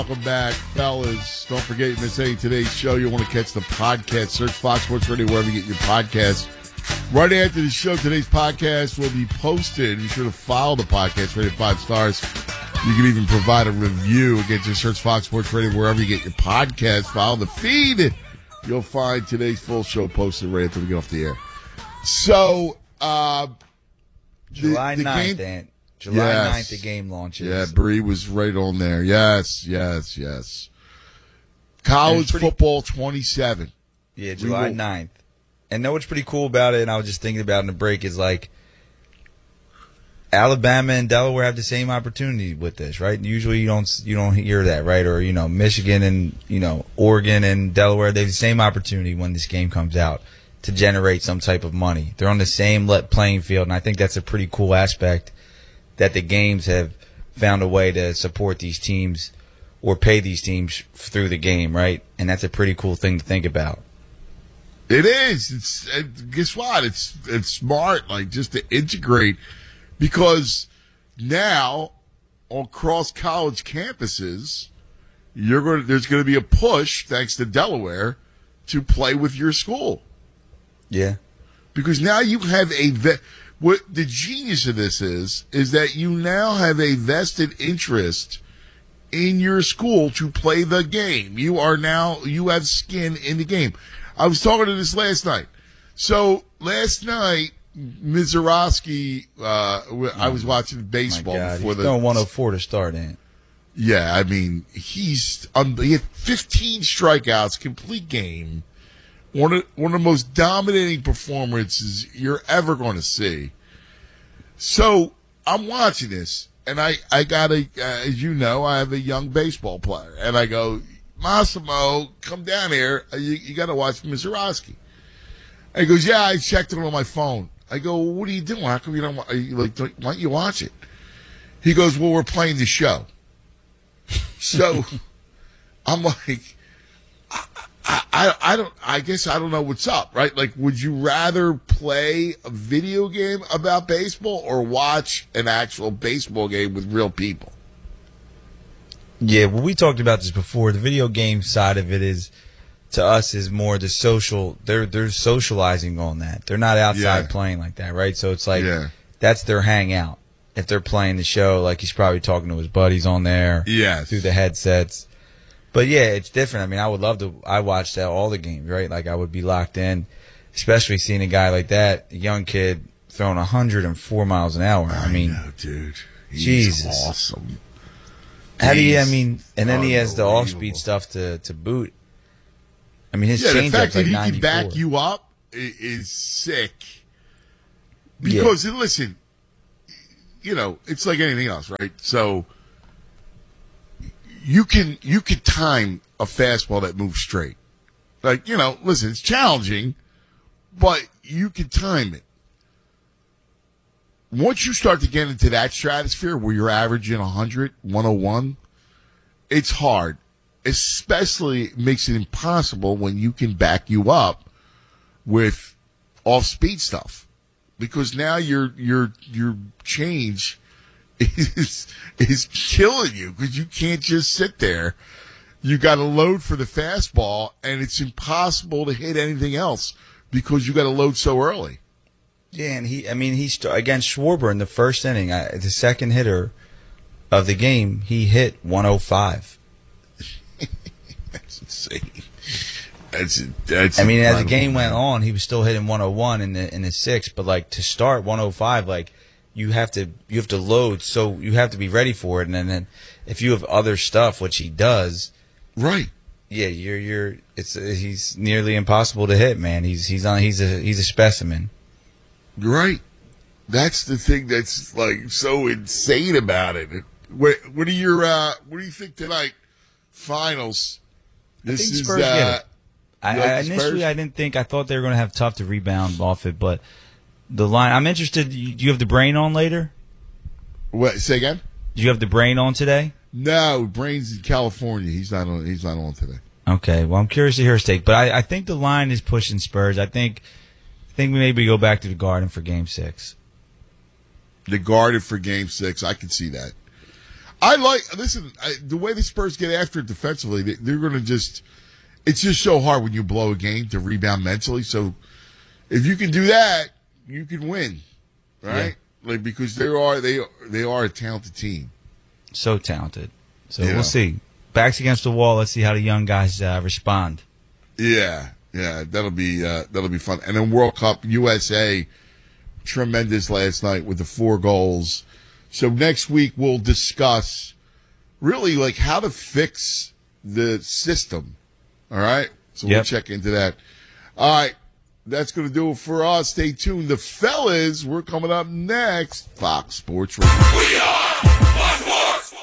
Welcome back, fellas. Don't forget, you missed any today's show. You want to catch the podcast, search Fox Sports Radio wherever you get your podcasts. Right after the show, today's podcast will be posted. Be sure to follow the podcast, rate it 5 stars. You can even provide a review. Again, just search Fox Sports Radio wherever you get your podcast. Follow the feed. You'll find today's full show posted right after we get off the air. So, July 9th, Dan. July 9th, the game launches. Yeah, Bree was right on there. Yes. College football 27. Yeah, July 9th. And know what's pretty cool about it, and I was just thinking about in the break, is like Alabama and Delaware have the same opportunity with this, right? Usually you don't hear that, right? Or, Michigan and, Oregon and Delaware, they have the same opportunity when this game comes out to generate some type of money. They're on the same playing field, and I think that's a pretty cool aspect that the games have found a way to support these teams or pay these teams through the game, right? And that's a pretty cool thing to think about. It is. Guess what? It's smart, just to integrate, because now on cross college campuses, there's going to be a push, thanks to Delaware, to play with your school. Yeah, because now you have what the genius of this is that you now have a vested interest in your school to play the game. You have skin in the game. I was talking to this last night. So last night, Mizorowski, I was watching baseball before he's going 104 to start in. Yeah, I mean, he had 15 strikeouts, complete game. One of the most dominating performances you're ever going to see. So I'm watching this, and I got as you know, I have a young baseball player, and I go, Massimo, come down here. You got to watch Mizorowski. And he goes, yeah, I checked it on my phone. I go, well, what are you doing? How come you don't why don't you watch it? He goes, well, we're playing the show. So I'm like, I guess I don't know what's up, right? Like, would you rather play a video game about baseball or watch an actual baseball game with real people? Yeah, well, we talked about this before. The video game side of it is, to us, is more the social. They're socializing on that. They're not outside playing like that, right? So it's like that's their hangout. If they're playing the show, like he's probably talking to his buddies on there through the headsets. But yeah, it's different. I mean, I would love to. I watched all the games, right? Like I would be locked in, especially seeing a guy like that, a young kid throwing 104 miles an hour. I mean, know, dude, he's Jesus, awesome. How do you? I mean, and then he has the off-speed stuff to boot. I mean, his the fact that he 94. can back you up is sick. Because listen, it's like anything else, right? So you can time a fastball that moves straight. Like, listen, it's challenging, but you can time it. Once you start to get into that stratosphere where you're averaging 100, 101, it's hard. Especially makes it impossible when you can back you up with off-speed stuff. Because now your change is killing you because you can't just sit there. You got to load for the fastball, and it's impossible to hit anything else because you got to load so early. Yeah, and he's against Schwarber in the first inning, the second hitter of the game, he hit 105. That's insane. That's I mean, incredible. as the game went on, he was still hitting 101 in the sixth, but like to start 105, like you have to load, so you have to be ready for it, and then if you have other stuff, which he does, right? Yeah, he's nearly impossible to hit, man. He's a specimen. Right. That's the thing that's like so insane about it. What do you think tonight? Finals. I think Spurs get it. I thought they were going to have tough to rebound off it, but the line. I'm interested. Do you have the brain on later? What? Say again? Do you have the brain on today? No, Brain's in California. He's not on today. Okay. Well, I'm curious to hear his take, but I think the line is pushing Spurs. I think we maybe go back to the Garden for Game 6. The Garden for Game 6. I can see that. The way the Spurs get after it defensively, they're going to just, it's just so hard when you blow a game to rebound mentally. So if you can do that, you can win, right? Yeah. Like, because they are a talented team. So talented. So we'll see. Backs against the wall. Let's see how the young guys respond. Yeah, that'll be fun. And then World Cup, USA, tremendous last night with the 4 goals. So next week we'll discuss really like how to fix the system. All right? So we'll check into that. All right. That's going to do it for us. Stay tuned. The fellas, we're coming up next. Fox Sports Radio. We are Fox Sports.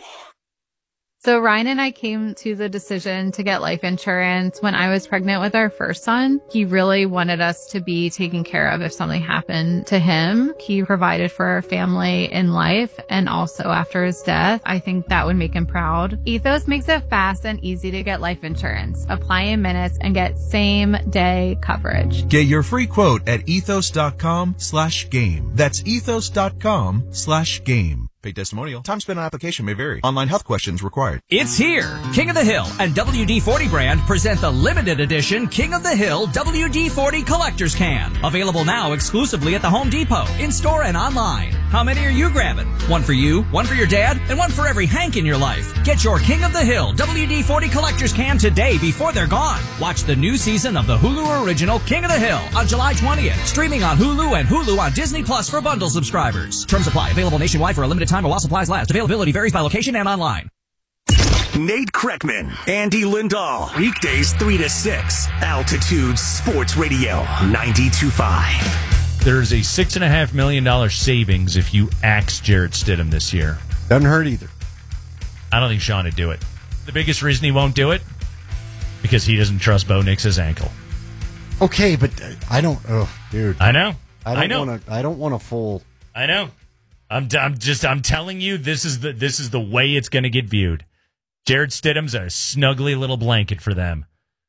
So Ryan and I came to the decision to get life insurance when I was pregnant with our first son. He really wanted us to be taken care of if something happened to him. He provided for our family in life and also after his death. I think that would make him proud. Ethos makes it fast and easy to get life insurance. Apply in minutes and get same day coverage. Get your free quote at ethos.com/game. That's ethos.com/game. Paid testimonial. Time spent on application may vary. Online health questions required. It's here. King of the Hill and WD-40 brand present the limited edition King of the Hill WD-40 Collector's Can. Available now exclusively at the Home Depot, in-store and online. How many are you grabbing? One for you, one for your dad, and one for every Hank in your life. Get your King of the Hill WD-40 Collector's Can today before they're gone. Watch the new season of the Hulu original King of the Hill on July 20th. Streaming on Hulu and Hulu on Disney Plus for bundle subscribers. Terms apply. Available nationwide for a limited time while supplies last. Availability varies by location and online. Nate Kreckman, Andy Lindahl. Weekdays 3 to 6. Altitude Sports Radio 92.5. There's a $6.5 million savings if you axe Jarrett Stidham this year. Doesn't hurt either. I don't think Sean would do it. The biggest reason he won't do it, because he doesn't trust Bo Nix's ankle. Okay, but I don't. Oh, dude. I know. I don't want a full. I know. I'm telling you, this is the way it's going to get viewed. Jarrett Stidham's a snuggly little blanket for them.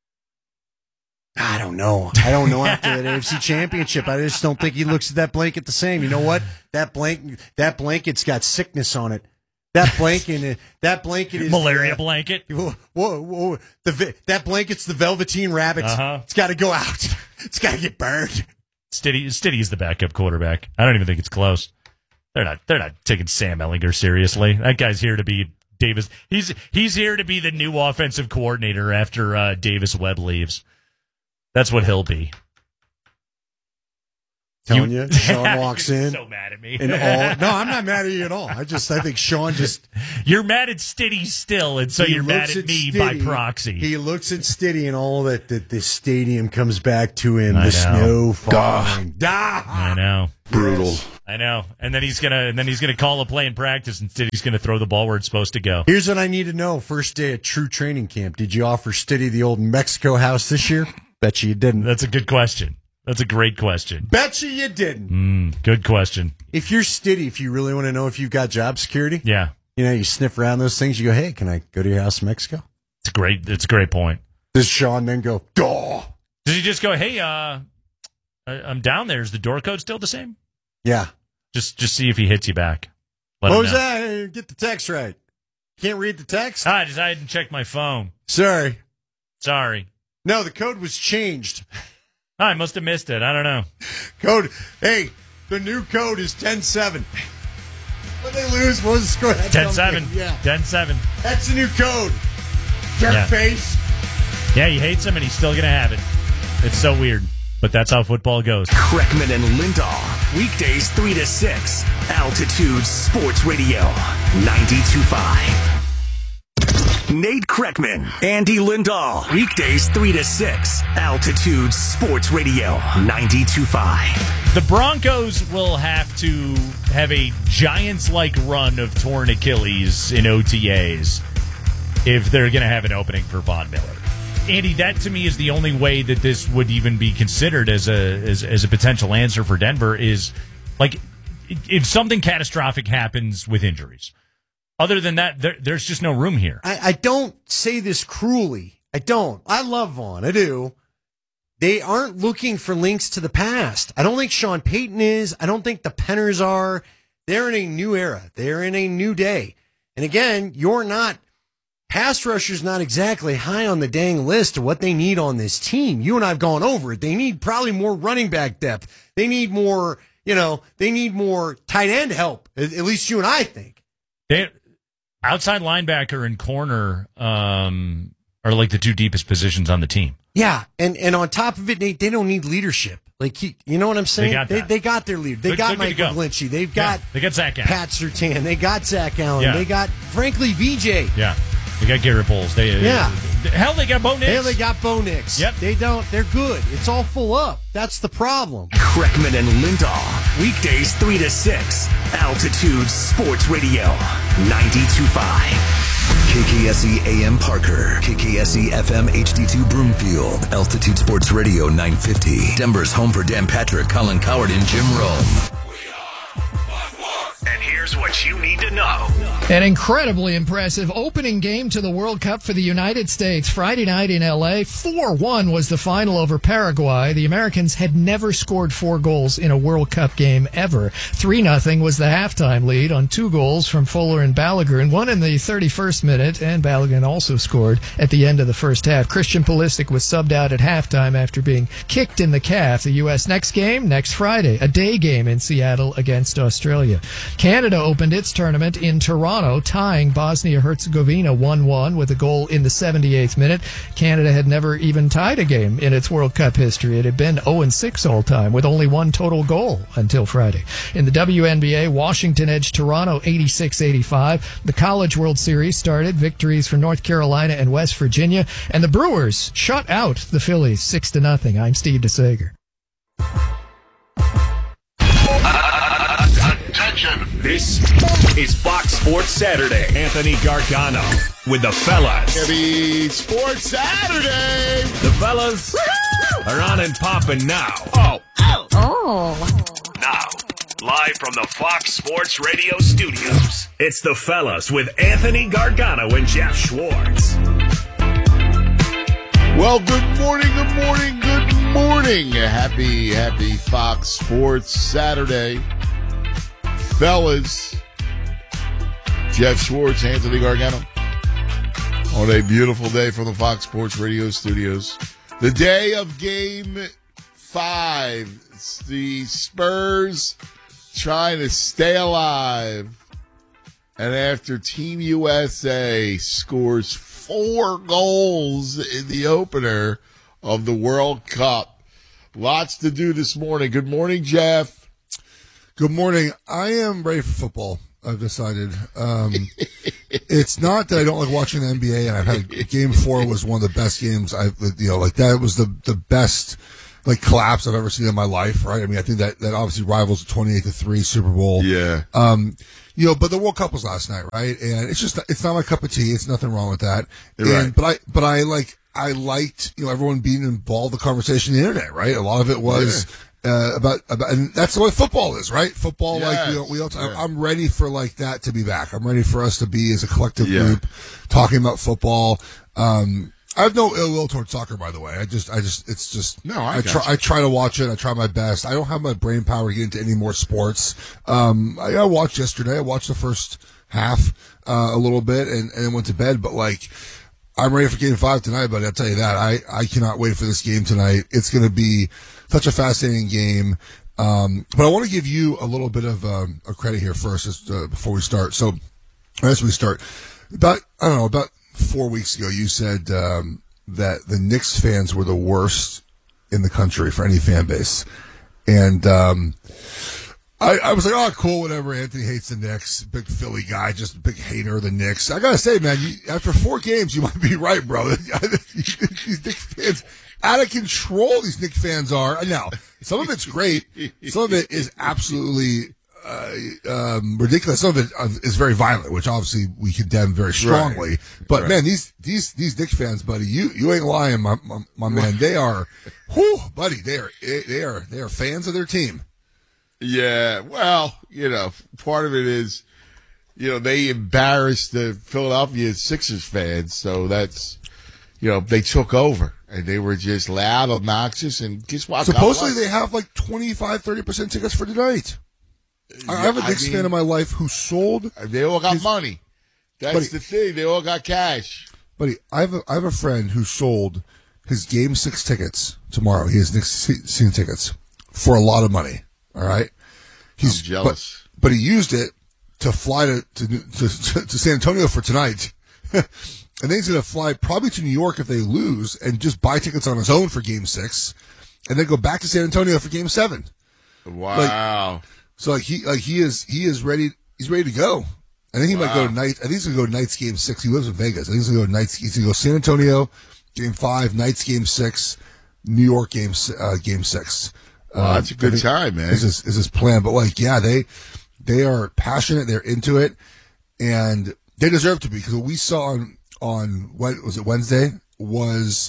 I don't know. After that AFC Championship, I just don't think he looks at that blanket the same. You know what? That blanket's got sickness on it. That blanket is malaria blanket. Whoa! That blanket's the Velveteen Rabbit. It's got to go out. It's got to get burned. Stiddy's the backup quarterback. I don't even think it's close. They're not taking Sam Ehlinger seriously. That guy's here to be Davis. He's here to be the new offensive coordinator after Davis Webb leaves. That's what he'll be. Telling you, Sean walks in. So mad at me. No, I'm not mad at you at all. I think Sean just. You're mad at Stiddy still, and so you're mad at me by proxy. He looks at Stiddy and all that the stadium comes back to him. The snow falling. I know. Brutal. I know. And then he's gonna call a play in practice, and Stiddy's gonna throw the ball where it's supposed to go. Here's what I need to know. First day at true training camp. Did you offer Stiddy the old Mexico house this year? Bet you didn't. That's a good question. That's a great question. Bet you didn't. Good question. If you're Stiddy, if you really want to know if you've got job security, yeah, you sniff around those things. You go, hey, can I go to your house in Mexico? It's a great point. Does Sean then go, duh? Does he just go, hey, I'm down there. Is the door code still the same? Yeah. Just see if he hits you back. What was that? Get the text right. Can't read the text? I hadn't checked my phone. Sorry. No, the code was changed. I must have missed it. I don't know. Hey, the new code is 10-7. When they lose, what was the score? 10-7. Yeah. 10-7. That's the new code. Jerk face. Yeah, he hates him, and he's still going to have it. It's so weird, but that's how football goes. Kreckman and Lindahl. Weekdays 3 to 6. Altitude Sports Radio 92.5. Nate Kreckman, Andy Lindahl. Weekdays 3 to 6. Altitude Sports Radio 92.5. The Broncos will have to have a Giants-like run of torn Achilles in OTAs if they're going to have an opening for Von Miller. Andy, that to me is the only way that this would even be considered as a potential answer for Denver is, like, if something catastrophic happens with injuries. Other than that, there's just no room here. I don't say this cruelly. I don't. I love Vaughn. I do. They aren't looking for links to the past. I don't think Sean Payton is. I don't think the Penners are. They're in a new era. They're in a new day. And again, pass rusher's not exactly high on the dang list of what they need on this team. You and I have gone over it. They need probably more running back depth. They need more, they need more tight end help. At least you and I think. Outside linebacker and corner are like the two deepest positions on the team. Yeah, and on top of it, they don't need leadership. Like you know what I'm saying? They got their leader. They got Mike McGlinchey. They got Zach Allen. Pat Surtain. They got Zach Allen. Yeah. They got, frankly, VJ. Yeah. They got Garrett Bowles. They got Bo Nix. Yep. They're good. It's all full up. That's the problem. Kreckman and Lindahl. Weekdays 3 to 6. Altitude Sports Radio. 92.5. KKSE AM Parker, KKSE FM HD2 Broomfield, Altitude Sports Radio 950, Denver's home for Dan Patrick, Colin Coward, and Jim Rome. And here's what you need to know. An incredibly impressive opening game to the World Cup for the United States. Friday night in L.A., 4-1 was the final over Paraguay. The Americans had never scored 4 goals in a World Cup game ever. 3-0 was the halftime lead on 2 goals from Fuller and Balogun, one in the 31st minute, and Balogun also scored at the end of the first half. Christian Pulisic was subbed out at halftime after being kicked in the calf. The U.S. next game, next Friday, a day game in Seattle against Australia. Canada opened its tournament in Toronto, tying Bosnia-Herzegovina 1-1 with a goal in the 78th minute. Canada had never even tied a game in its World Cup history. It had been 0-6 all time, with only 1 total goal until Friday. In the WNBA, Washington edged Toronto 86-85. The College World Series started, victories for North Carolina and West Virginia, and the Brewers shut out the Phillies 6-0. I'm Steve DeSager. Attention. This is Fox Sports Saturday. Anthony Gargano with the fellas. Happy Sports Saturday. The fellas are on and popping now. Now, live from the Fox Sports Radio studios, it's the fellas with Anthony Gargano and Jeff Schwartz. Well, good morning. Happy Fox Sports Saturday. Fellas, Jeff Schwartz, Anthony Gargano, on a beautiful day from the Fox Sports Radio studios. The day of Game 5. It's the Spurs trying to stay alive. And after Team USA scores 4 goals in the opener of the World Cup. Lots to do this morning. Good morning, Jeff. Good morning. I am ready for football, I've decided. It's not that I don't like watching the NBA, and I've had Game 4 was one of the best games that was the best collapse I've ever seen in my life, right? I mean, I think that obviously rivals the 28-3 Super Bowl. Yeah. But the World Cup was last night, right? And it's not my cup of tea. It's nothing wrong with that. Right. But I liked, everyone being involved in the conversation on the internet, right? A lot of it was, about, and that's what football is, right? Football, yes. I'm ready for that to be back. I'm ready for us to be as a collective group talking about football. I have no ill will towards soccer, by the way. I try to watch it. I try my best. I don't have my brain power to get into any more sports. I watched yesterday. I watched the first half, a little bit and then went to bed, but I'm ready for Game 5 tonight, buddy. I'll tell you that. I cannot wait for this game tonight. It's going to be such a fascinating game. But I want to give you a little bit of a credit here first, before we start. So, as we start, about 4 weeks ago, you said that the Knicks fans were the worst in the country for any fan base. And I was like, oh, cool, whatever. Anthony hates the Knicks. Big Philly guy, just a big hater of the Knicks. I got to say, man, after 4 games, you might be right, bro. These Knicks fans, out of control these Knicks fans are. Now, some of it's great. Some of it is absolutely ridiculous. Some of it is very violent, which obviously we condemn very strongly. Right. But man, these Knicks fans, buddy, you ain't lying, my man. They are, buddy, they are fans of their team. Yeah, well, part of it is, they embarrassed the Philadelphia Sixers fans, so that's, they took over. And they were just loud, obnoxious, and guess what? Supposedly they have 25-30% tickets for tonight. I have a Knicks fan in my life who sold. They all got money. That's the thing. They all got cash. Buddy, I have a friend who sold his Game 6 tickets tomorrow. He has Knicks season tickets for a lot of money. All right? I'm jealous. But he used it to fly to San Antonio for tonight. And then he's going to fly probably to New York if they lose and just buy tickets on his own for Game 6 and then go back to San Antonio for Game 7. Wow. He is ready. He's ready to go. I think he might go to night. I think he's going to go to Knights Game 6. He lives in Vegas. I think he's going to go to Knights. He's going to go San Antonio Game 5, Knights Game 6, New York Game 6. That's a good time, man. Is his plan? But they are passionate. They're into it, and they deserve to be, because what we saw on what was it, Wednesday, was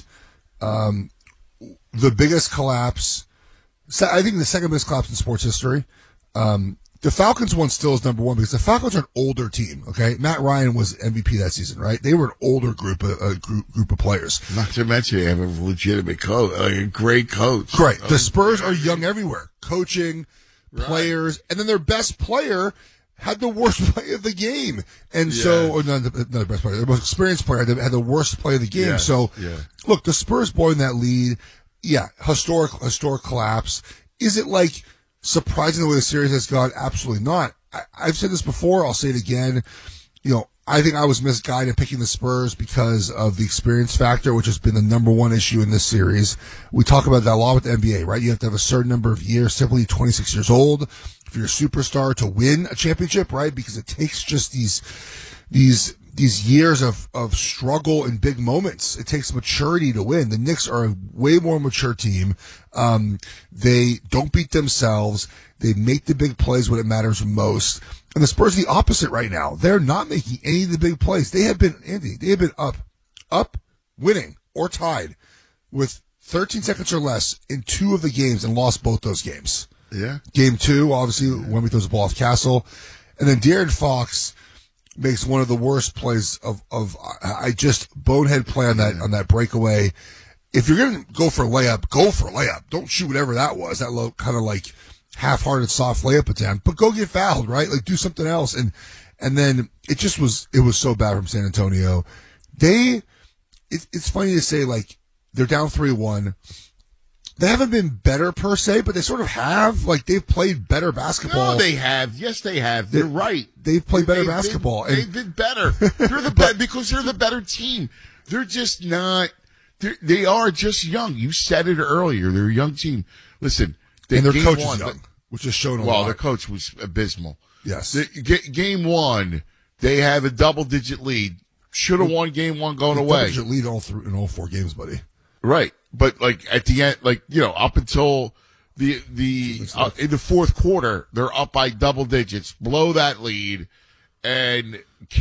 the biggest collapse. I think the second biggest collapse in sports history. The Falcons one still is number one because the Falcons are an older team. Okay, Matt Ryan was MVP that season, right? They were an older group of players. Not to mention they have a legitimate coach, like a great coach. Right. The Spurs are young everywhere, coaching, players, and then their best player had the worst play of the game, and so not the best player, the most experienced player had the worst play of the game. Look, the Spurs blowing that lead, historic collapse. Is it like surprising the way the series has gone? Absolutely not. I've said this before. I'll say it again. I think I was misguided in picking the Spurs because of the experience factor, which has been the number one issue in this series. We talk about that a lot with the NBA, right? You have to have a certain number of years, typically 26 years old, for your superstar to win a championship, right? Because it takes just these years of struggle and big moments. It takes maturity to win. The Knicks are a way more mature team. They don't beat themselves. They make the big plays when it matters most. And the Spurs are the opposite right now. They're not making any of the big plays. They have been up, winning, or tied with 13 seconds or less in 2 of the games and lost both those games. Yeah. Game 2, obviously, when we throws the ball off Castle. And then De'Aaron Fox makes one of the worst plays of bonehead play on that breakaway. If you're going to go for a layup, go for a layup. Don't shoot whatever that was. That low kind of like half-hearted soft layup attempt, but go get fouled, right? Like do something else. And then it was so bad from San Antonio. It's funny to say, like, they're down 3-1. They haven't been better per se, but they sort of have. Like, they've played better basketball. No, they have. Yes, they have. They're right. They've played better basketball. They've been better. Because they're the better team. They're just not. They are just young. You said it earlier. They're a young team. Listen, and their coach is young, which is shown a lot. Well, their coach was abysmal. Yes. Game 1, they have a double-digit lead. Should have won Game 1 going away. Double-digit lead in all 4 games, buddy. Right. But, like, at the end, like, up until in the fourth quarter, they're up by double digits, blow that lead, and